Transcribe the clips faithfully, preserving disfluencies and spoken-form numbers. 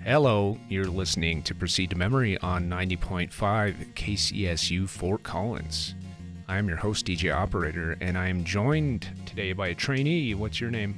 Hello, you're listening to Proceed to Memory on ninety point five K C S U Fort Collins. I am your host, D J Operator, and I am joined today by a trainee. What's your name?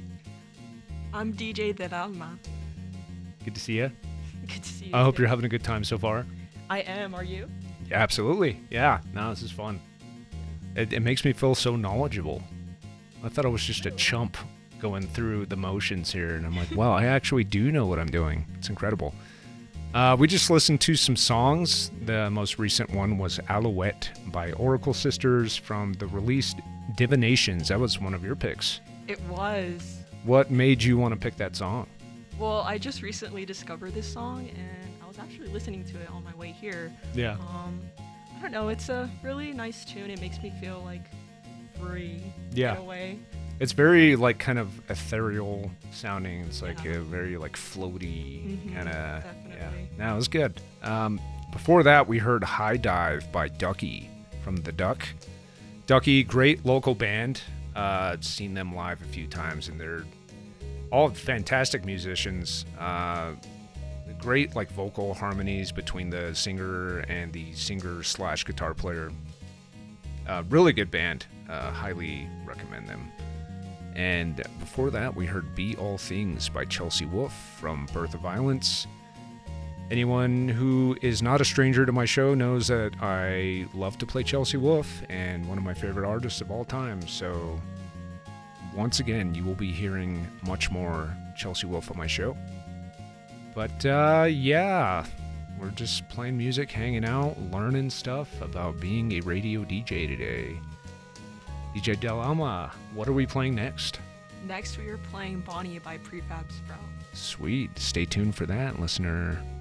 I'm D J Del Alma. Good to see you. Good to see you. I hope too. you're having a good time so far. I am, are you? Yeah, absolutely. Yeah, no, this is fun. It, it makes me feel so knowledgeable. I thought I was just a chump going through the motions here, and I'm like, wow, I actually do know what I'm doing. It's incredible. Uh, we just listened to some songs. The most recent one was Alouette by Oracle Sisters from the release Divinations. That was one of your picks. It was. What made you want to pick that song? Well, I just recently discovered this song, and I was actually listening to it on my way here. Yeah. Um, I don't know, it's a really nice tune. It makes me feel, like, free Yeah. in a way. It's very, like, kind of ethereal sounding. It's like Yeah. a very, like, floaty Mhm, kind of. Yeah. definitely. No, it was good. Um, before that, we heard High Dive by Ducky from The Duck. Ducky, great local band. Uh, I've seen them live a few times, and they're all fantastic musicians. Uh, great, like, vocal harmonies between the singer and the singer slash guitar player. Uh, really good band. Uh, highly recommend them. And before that, we heard Be All Things by Chelsea Wolfe from Birth of Violence. Anyone who is not a stranger to my show knows that I love to play Chelsea Wolfe and one of my favorite artists of all time. So once again, you will be hearing much more Chelsea Wolfe on my show. But uh, yeah, we're just playing music, hanging out, learning stuff about being a radio D J today. D J Del Alma, what are we playing next? Next, we are playing Bonnie by Prefab Sprout. Sweet. Stay tuned for that, listener.